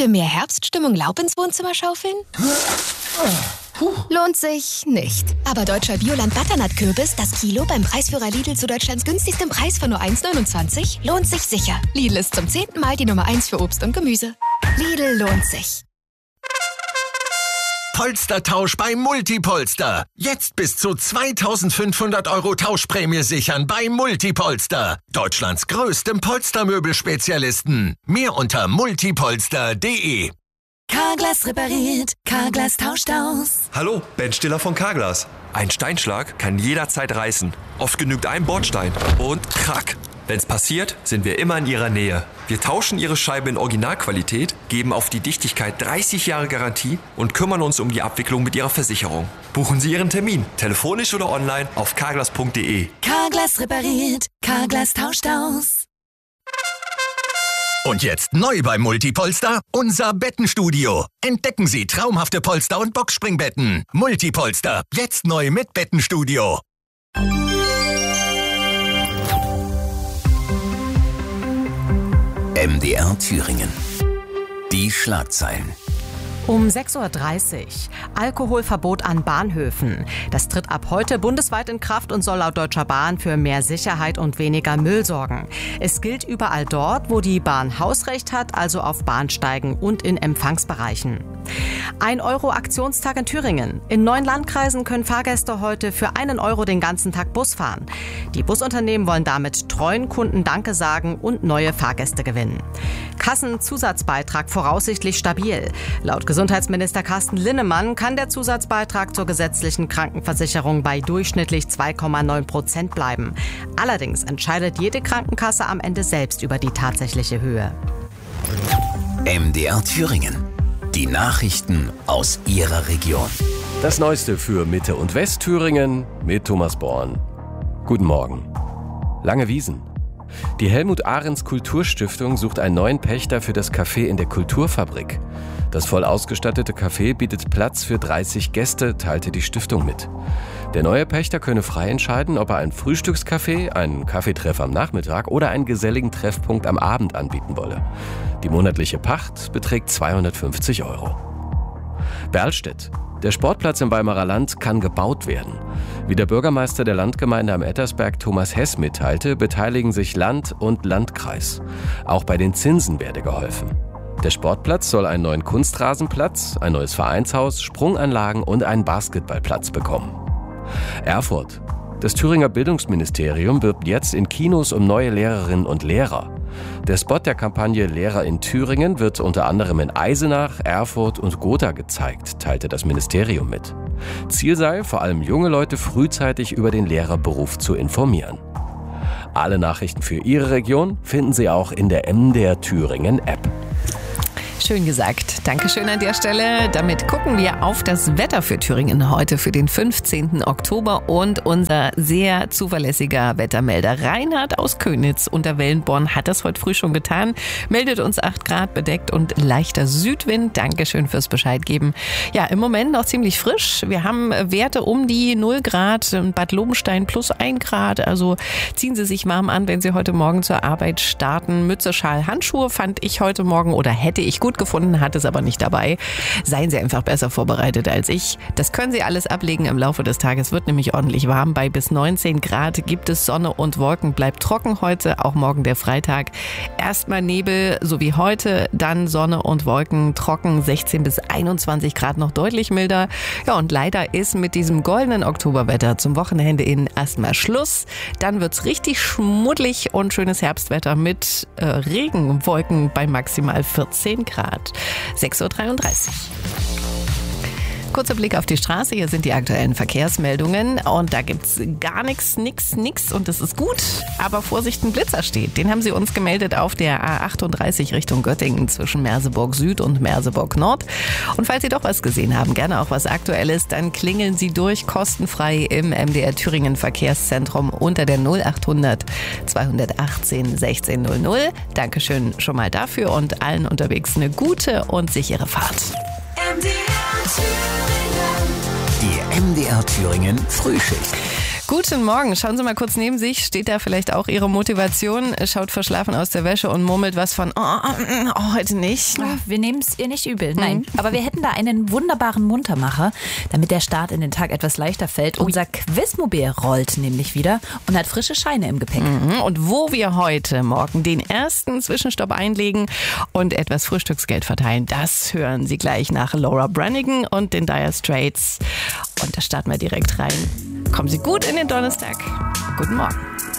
Für mehr Herbststimmung Laub ins Wohnzimmer schaufeln? Lohnt sich nicht. Aber deutscher Bioland Butternut-Kürbis, das Kilo beim Preisführer Lidl zu Deutschlands günstigstem Preis von nur 1,29, lohnt sich sicher. Lidl ist zum 10. Mal die Nummer 1 für Obst und Gemüse. Lidl lohnt sich. Polstertausch bei Multipolster. Jetzt bis zu 2.500 € Tauschprämie sichern bei Multipolster. Deutschlands größtem Polstermöbelspezialisten. Mehr unter multipolster.de. Carglass repariert, Carglass tauscht aus. Hallo, Ben Stiller von Carglass. Ein Steinschlag kann jederzeit reißen. Oft genügt ein Bordstein und krack. Wenn's passiert, sind wir immer in Ihrer Nähe. Wir tauschen Ihre Scheibe in Originalqualität, geben auf die Dichtigkeit 30 Jahre Garantie und kümmern uns um die Abwicklung mit Ihrer Versicherung. Buchen Sie Ihren Termin, telefonisch oder online auf carglass.de. Carglass repariert, Carglass tauscht aus. Und jetzt neu bei Multipolster, unser Bettenstudio. Entdecken Sie traumhafte Polster- und Boxspringbetten. Multipolster, jetzt neu mit Bettenstudio. MDR Thüringen. Die Schlagzeilen. Um 6.30 Uhr. Alkoholverbot an Bahnhöfen. Das tritt ab heute bundesweit in Kraft und soll laut Deutscher Bahn für mehr Sicherheit und weniger Müll sorgen. Es gilt überall dort, wo die Bahn Hausrecht hat, also auf Bahnsteigen und in Empfangsbereichen. 1 € Aktionstag in Thüringen. In 9 Landkreisen können Fahrgäste heute für 1 € den ganzen Tag Bus fahren. Die Busunternehmen wollen damit treuen Kunden Danke sagen und neue Fahrgäste gewinnen. Kassenzusatzbeitrag voraussichtlich stabil. Laut Gesundheitsminister Carsten Linnemann kann der Zusatzbeitrag zur gesetzlichen Krankenversicherung bei durchschnittlich 2,9% bleiben. Allerdings entscheidet jede Krankenkasse am Ende selbst über die tatsächliche Höhe. MDR Thüringen. Die Nachrichten aus Ihrer Region. Das Neueste für Mitte- und Westthüringen mit Thomas Born. Guten Morgen. Lange Wiesen. Die Helmut-Ahrens-Kulturstiftung sucht einen neuen Pächter für das Café in der Kulturfabrik. Das voll ausgestattete Café bietet Platz für 30 Gäste, teilte die Stiftung mit. Der neue Pächter könne frei entscheiden, ob er ein Frühstückscafé, einen Kaffeetreff am Nachmittag oder einen geselligen Treffpunkt am Abend anbieten wolle. Die monatliche Pacht beträgt 250 €. Berlstedt. Der Sportplatz im Weimarer Land kann gebaut werden. Wie der Bürgermeister der Landgemeinde am Ettersberg Thomas Hess mitteilte, beteiligen sich Land und Landkreis. Auch bei den Zinsen werde geholfen. Der Sportplatz soll einen neuen Kunstrasenplatz, ein neues Vereinshaus, Sprunganlagen und einen Basketballplatz bekommen. Erfurt. Das Thüringer Bildungsministerium wirbt jetzt in Kinos um neue Lehrerinnen und Lehrer. Der Spot der Kampagne Lehrer in Thüringen wird unter anderem in Eisenach, Erfurt und Gotha gezeigt, teilte das Ministerium mit. Ziel sei, vor allem junge Leute frühzeitig über den Lehrerberuf zu informieren. Alle Nachrichten für Ihre Region finden Sie auch in der MDR Thüringen App. Schön gesagt. Dankeschön an der Stelle. Damit gucken wir auf das Wetter für Thüringen heute für den 15. Oktober und unser sehr zuverlässiger Wettermelder Reinhard aus Könitz unter Wellenborn hat das heute früh schon getan. Meldet uns 8 Grad bedeckt und leichter Südwind. Dankeschön fürs Bescheid geben. Ja, im Moment noch ziemlich frisch. Wir haben Werte um die 0 Grad, Bad Lobenstein plus 1 Grad. Also ziehen Sie sich warm an, wenn Sie heute Morgen zur Arbeit starten. Mütze, Schal, Handschuhe fand ich heute Morgen oder hätte ich gut gefunden, hat es aber nicht dabei. Seien Sie einfach besser vorbereitet als ich. Das können Sie alles ablegen im Laufe des Tages. Wird nämlich ordentlich warm. Bei bis 19 Grad gibt es Sonne und Wolken. Bleibt trocken heute, auch morgen der Freitag. Erstmal Nebel, so wie heute, dann Sonne und Wolken, trocken, 16 bis 21 Grad, noch deutlich milder. Ja, und leider ist mit diesem goldenen Oktoberwetter zum Wochenende in erstmal Schluss. Dann wird's richtig schmuddelig und schönes Herbstwetter mit Regenwolken bei maximal 14 Grad. 6.33 Uhr. Kurzer Blick auf die Straße. Hier sind die aktuellen Verkehrsmeldungen. Und da gibt's gar nichts und das ist gut. Aber Vorsicht, ein Blitzer steht. Den haben Sie uns gemeldet auf der A38 Richtung Göttingen zwischen Merseburg Süd und Merseburg Nord. Und falls Sie doch was gesehen haben, gerne auch was Aktuelles, dann klingeln Sie durch kostenfrei im MDR Thüringen Verkehrszentrum unter der 0800 218 1600. Dankeschön schon mal dafür und allen unterwegs eine gute und sichere Fahrt. Die MDR Thüringen Frühschicht. Guten Morgen. Schauen Sie mal kurz neben sich. Steht da vielleicht auch Ihre Motivation? Schaut verschlafen aus der Wäsche und murmelt was von heute nicht. Wir nehmen es ihr nicht übel. Nein, aber wir hätten da einen wunderbaren Muntermacher, damit der Start in den Tag etwas leichter fällt. Unser Quizmobil rollt nämlich wieder und hat frische Scheine im Gepäck. Und wo wir heute Morgen den ersten Zwischenstopp einlegen und etwas Frühstücksgeld verteilen, das hören Sie gleich nach Laura Branigan und den Dire Straits. Und da starten wir direkt rein. Kommen Sie gut in den Donnerstag. Guten Morgen.